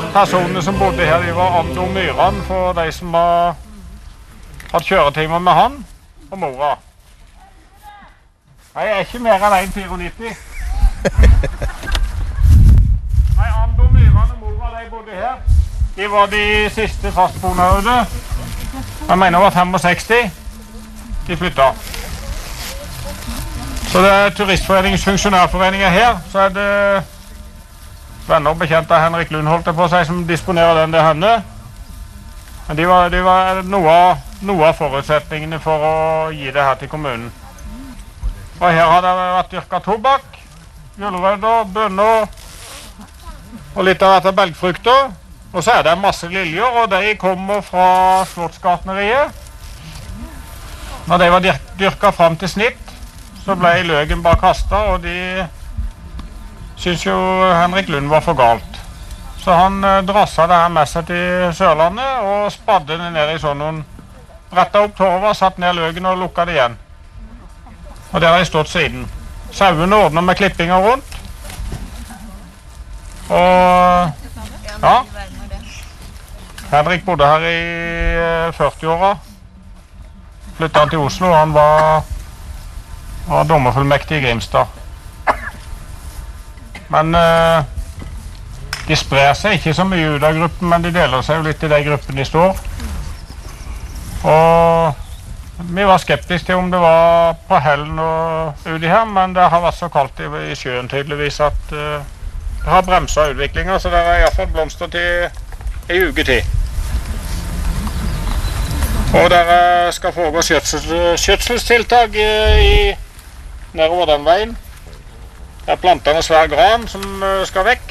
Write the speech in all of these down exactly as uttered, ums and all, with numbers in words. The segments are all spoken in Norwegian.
personene som bodde her, de var Andor Myran for de som har hatt kjøretimer med han og mora. Nei, jeg er ikke mer enn en komma nittien. Nei, Andor Myran og mora, de bodde her. De var de siste fastboende her ute. Jeg mener det var sekstifem. De flyttet. Så det er Turistforeningens funksjonærforeninger her, så er det venner og bekjente av Henrik Lund holdt det på seg som disponerer den det henne. Men de var, de var noe, av, noe av forutsetningene for å gi det her til kommunen. Og her har det vært dyrket tobakk, gulrøtter, bønner og litt av dette belgfrukter. Og så er det masse liljer, og de kommer fra Slottsgartneriet. Når de var dyrket frem til snitt, så ble løken bare kastet, og de synes jo Henrik Lund var for galt. Så han drasset det her med seg til Sørlandet og spadde det ned i sånn noen, rettet opp torva, satt ned løken og lukket det igjen. Og der har jeg stått siden. Sauene ordner med klippinger rundt. Og ja, Henrik bodde her i førti-åra. Flyttet han til Oslo, og han var, var dommerfullmektig i Grimstad. Men eh, de sprer seg ikke så mye ut av gruppen, men de deler seg jo litt i de gruppene de står. Og vi var skeptiske til om det var på hellen og uti her, men det har vært så kaldt i, i sjøen tydeligvis at eh, det har bremset utviklingen, så det er i hvert fall blomster til en uke til. Og der skal foregå skjøtselstiltak i, i, nedover den veien. Det er plantet en svær gran som skal vekk.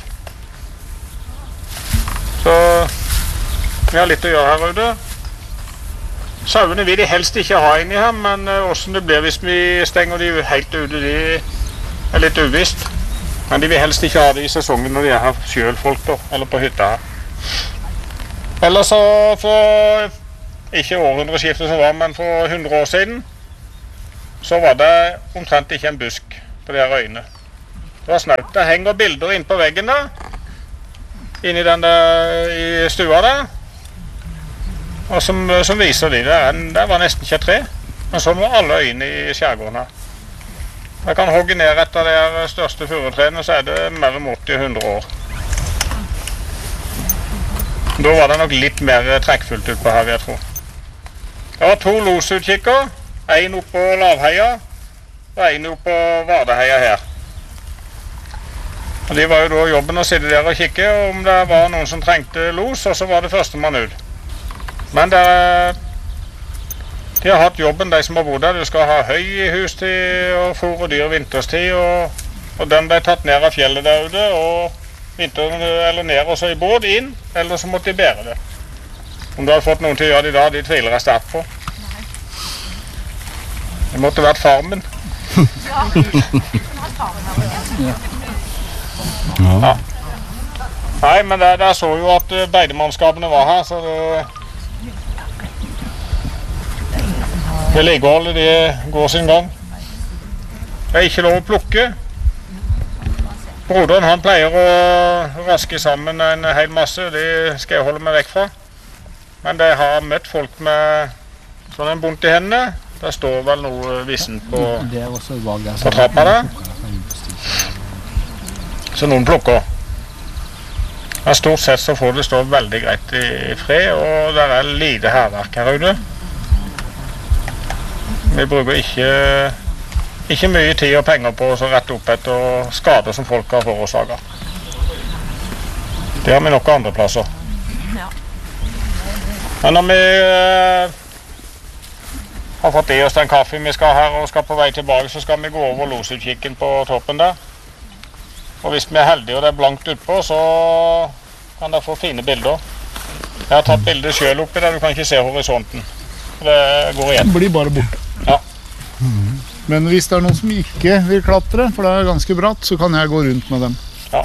Så vi har litt å gjøre her ute. Sauene vil de helst ikke ha inni her, men hvordan det blir hvis vi stenger de helt ute, de er litt uvisst. Men de vil helst ikke ha det i sesongen når de er her selv folk da, eller på hytta her. Ellers så for ikke århundreskiftet som var, men for hundre år siden, så var det omtrent ikke en busk på de her øyene. Det var snaut. Det henger bilder inn på veggen der, inni den der, i stua der, og som, som viser de det. Det var nesten ikke et tre, men sånn var alle øyene i skjærgården her. Jeg kan hogge ned etter de største furutrene, så er det mellom åtti og hundre år. Da var det nok litt mer trekkfullt ut på her, jeg tror. Det var to losutkikker, en oppe på Lavheia, og en oppe på Vardeheia her. Og de var jo da jobben å sitte der og kikke om det var noen som trengte los, og så var det første mann ut. Men det, de har hatt jobben, de som har bodd der. Du skal ha høy i hus til og fôr og dyr vinterstid, og, og den ble tatt ned av fjellet der ute, og vinteren eller ned og så i båd inn, eller så måtte de bære det. Om du hadde fått noen til å gjøre det i dag, de tviler jeg sterkt på. Det måtte vært farmen. Ja, det var farmen. Ja. Ja. Nei, men der, der så jo at beidemannskapene var her, så det, vedlikeholdet de går sin gang. Det er ikke lov å plukke. Broderen han pleier å raske sammen en hel masse, det skal jeg holde meg vekk fra. Men de har møtt folk med sånn en bunt i hendene. Der står vel noe vissen på, på trappa der. Så noen plukker. Men stort sett så får det stå veldig greit i fred, og der er lite herverk her ute. Vi bruker ikke, ikke mye tid og penger på å rette opp etter skader som folk har forårsaket. Det har vi nok andre plasser. Men når vi eh, har fått i oss den kaffe vi skal her og skal på vei tilbake, så skal vi gå over losutkikken på toppen der. Og hvis vi er heldige og det er blankt utpå, så kan dere få fine bilder. Jeg har tatt bilder selv oppi der, du kan ikke se horisonten. Det går igjen. Det blir bare borte. Ja. Men hvis det er noen som ikke vil klatre, for det er ganske bratt, så kan jeg gå rundt med dem. Ja.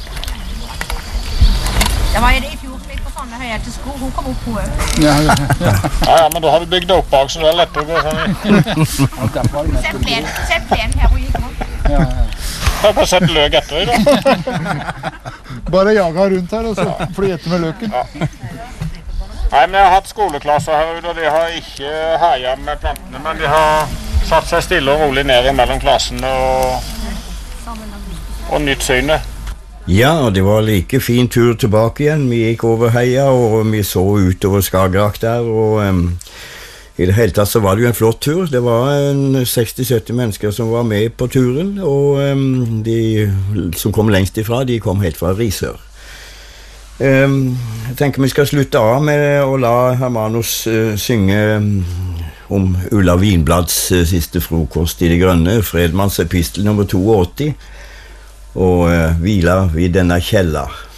Det var i fjor litt på sånne høye til sko, hun kom opp på. Ja, ja, ja. Ja, ja, men da har vi bygd det opp bak, så det er lettere å gå sånn i. Sett plen, sett plen her og gikk rundt. Ja, ja. Jeg har bare sett løk etter i da. Bare jaga rundt her, og så flyete med løken. Ja. Nei, men jeg har hatt skoleklasser her ute, og de har ikke herjet med plantene, men de har satt seg stille og rolig ned mellom klassene og, og nytt synet. Ja, det var like fin tur tilbake igjen. Vi gikk over heia, og vi så utover Skagerrak der, og um, i det hele tatt så var det jo en flott tur. Det var seksti til sytti mennesker som var med på turen, og um, de som kom lengst ifra, de kom helt fra Risør. Um, jeg tenker vi skal slutte av med å la Hermanus uh, synge um, om Ulla Vinblads uh, siste frokost i det grønne, Fredmanns epistel nummer åttito, og uh, hvila vid denne kjella.